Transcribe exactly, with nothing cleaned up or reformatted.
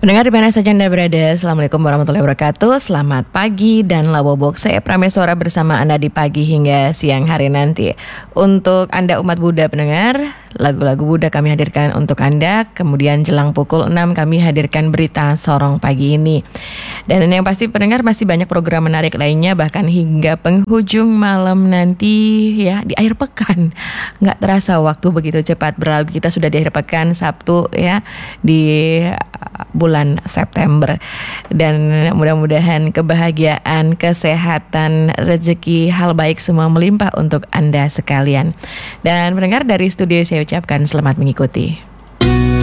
Pendengar di mana saja Anda berada, Assalamualaikum warahmatullahi wabarakatuh. Selamat pagi dan labobok. Saya Prameswara bersama Anda di pagi hingga siang hari nanti. Untuk Anda umat Buddha pendengar, lagu-lagu Buddha kami hadirkan untuk Anda. Kemudian jelang pukul enam kami hadirkan berita sorong pagi ini. Dan yang pasti pendengar masih banyak program menarik lainnya, bahkan hingga penghujung malam nanti ya, di akhir pekan. Nggak terasa waktu begitu cepat berlalu. Kita sudah di akhir pekan Sabtu ya, di bulan September. Dan mudah-mudahan kebahagiaan, kesehatan, rezeki, hal baik semua melimpah untuk Anda sekalian. Dan pendengar, dari studio saya ucapkan selamat mengikuti.